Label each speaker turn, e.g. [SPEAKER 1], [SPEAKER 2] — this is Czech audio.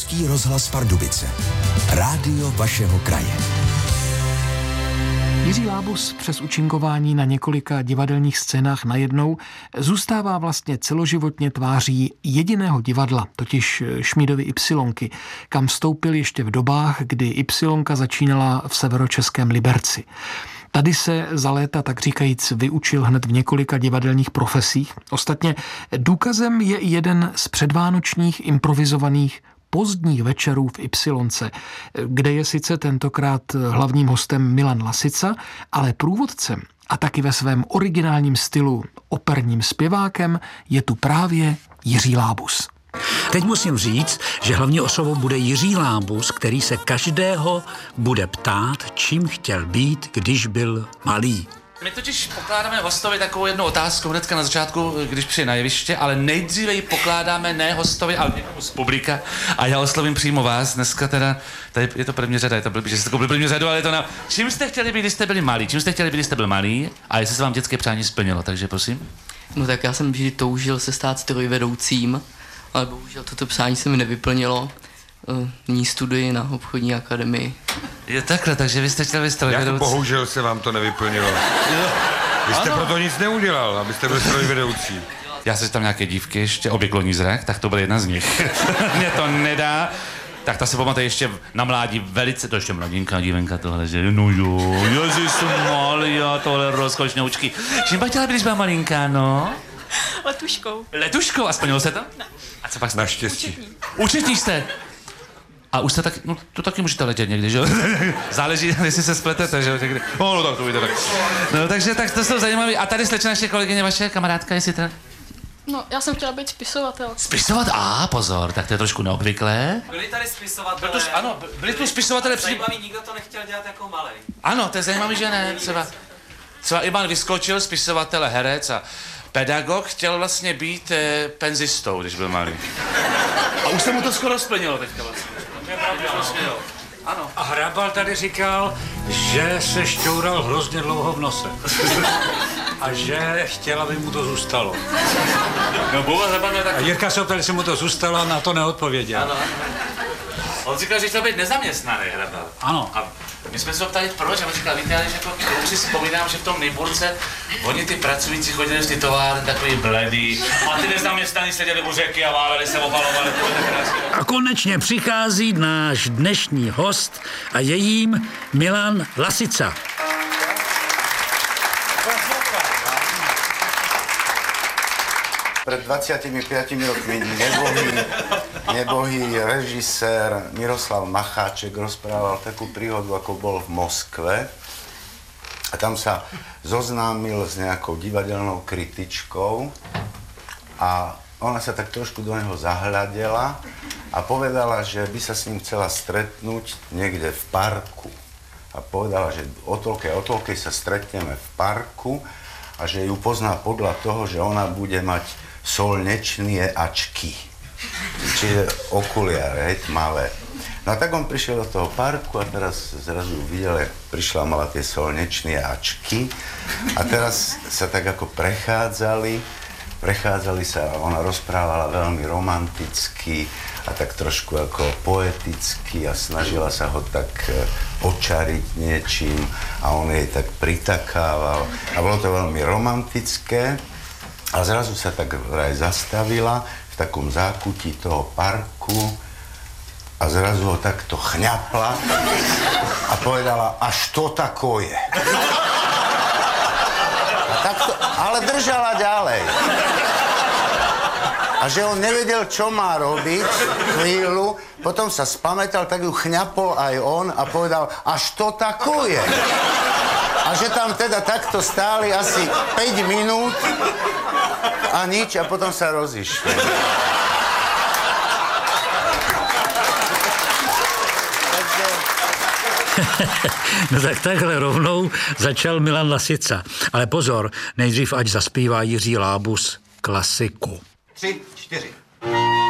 [SPEAKER 1] Český rozhlas Pardubice. Rádio vašeho kraje.
[SPEAKER 2] Jiří Lábus přes účinkování na několika divadelních scénách najednou zůstává vlastně celoživotně tváří jediného divadla, totiž Šmídovy Ypsilonky, kam vstoupil ještě v dobách, kdy Ypsilonka začínala v severočeském Liberci. Tady se za léta, tak říkajíc, vyučil hned v několika divadelních profesích. Ostatně důkazem je jeden z předvánočních improvizovaných pozdních večerů v Ypsilonce, kde je sice tentokrát hlavním hostem Milan Lasica, ale průvodcem a taky ve svém originálním stylu operním zpěvákem je tu právě Jiří Lábus.
[SPEAKER 3] Teď musím říct, že hlavní osobou bude Jiří Lábus, který se každého bude ptát, čím chtěl být, když byl malý.
[SPEAKER 4] My totiž pokládáme hostovi takovou jednu otázku hnedka na začátku, když přijde na jeviště, ale nejdříve ji pokládáme ne hostovi, ale někomu z publika. A já oslovím přímo vás dneska teda, tady je to první řada, je to blbý, že jste koupili první řadu, ale je to na... Čím jste chtěli být, když jste byli malí? Čím jste chtěli být, když jste byl malí? A jestli se vám dětské přání splnilo, takže prosím.
[SPEAKER 5] No tak já jsem vždy toužil se stát strojvedoucím, ale bohužel toto přání se mi nevyplnilo. Nyní studuji na obchodní akademii.
[SPEAKER 4] Je takhle, takže vy jste chtěli být strojvedoucí.
[SPEAKER 6] Jak bohužel se vám to nevyplnilo? Vy jste proto nic neudělal, abyste byl strojvedoucí.
[SPEAKER 4] Já se tam nějaké dívky ještě, obě kloní zrak, tak to byla jedna z nich. Mě to nedá. Tak ta se pamatuje ještě na mládí velice, to ještě mladinká dívenka tohle, že no jo, ježišmarja, tohle rozkošnoučky. Čím pak chtěla být, když byla malinká, no?
[SPEAKER 7] Letuškou.
[SPEAKER 4] Letuškou, a splnilo se to?
[SPEAKER 7] Ne.
[SPEAKER 4] A co pak?
[SPEAKER 6] Naštěstí.
[SPEAKER 4] Účetní jste. A už jste tak, no to taky můžete letět někdy, že jo? Záleží, jestli se spletete, že jo, někdy. No tak to víte tak. No takže tak to jsou zajímavé. A tady slečna ještě kolegyně vaše, kamarádka, jestli to...
[SPEAKER 7] No, já jsem chtěla být spisovatel.
[SPEAKER 4] Spisovat? Pozor, tak to je trošku neobvyklé.
[SPEAKER 8] Byli tady spisovatelé.
[SPEAKER 4] Ano, byli tu spisovatelé.
[SPEAKER 8] Zajímavý, nikdo to nechtěl dělat jako malej.
[SPEAKER 4] Ano, to je zajímavý, že ne. Třeba Ivan Vyskočil, spisovatel, herec a pedagog, chtěl vlastně být penzistou, když byl malý. A už se mu to skoro splnilo teďka vlastně. Ano.
[SPEAKER 3] A Hrabal tady říkal, že se šťoural hrozně dlouho v nose. A že chtěla, aby mu to zůstalo.
[SPEAKER 4] No, Boba Hrabal měl tak...
[SPEAKER 3] A Jirka se ptal, jestli mu to zůstalo, a na to neodpověděl.
[SPEAKER 4] Ano. On říkal, že chtěl být nezaměstnaný Hrabal.
[SPEAKER 3] Ano.
[SPEAKER 4] A my jsme se ho ptali, proč? A on říkal, víte, já když jako si vzpomínám, že v tom Nýburce oni ty pracující chodili z ty továrny takový bledý a ty nezaměstnaní seděli u řeky a váleli se, opalovali.
[SPEAKER 3] A konečně přichází náš dnešní host a je jím Milan Lasica.
[SPEAKER 9] Pred 25 rokmi nebohý režisér Miroslav Macháček rozprával takú príhodu, ako bol v Moskve. A tam sa zoznámil s nejakou divadelnou kritičkou a ona sa tak trošku do neho zahľadela a povedala, že by sa s ním chcela stretnúť niekde v parku. A povedala, že o toľkej sa stretneme v parku a že ju pozná podľa toho, že ona bude mať solnečné ačky. Čiže okuliare, tmavé. No a tak on prišiel do toho parku a teraz zrazu videl, jak prišla, mala tie solnečné ačky a teraz sa tak ako prechádzali sa a ona rozprávala veľmi romanticky a tak trošku ako poeticky a snažila sa ho tak očariť niečím a on jej tak pritakával a bolo to veľmi romantické a zrazu sa tak vraj zastavila v takom zákutí toho parku a zrazu ho takto chňapla a povedala, až to tako je. A takto, ale držala ďalej. A že on nevedel, čo má robiť chvíľu, potom sa spamätal, tak ju chňapol aj on a povedal, až to tako je. A že tam teda takto stáli asi 5 minút a nič a potom sa rozišli.
[SPEAKER 3] No tak takhle rovnou začal Milan Lasica. Ale pozor, nejdřív ať zaspívá Jiří Lábus klasiku.
[SPEAKER 9] 3, 4.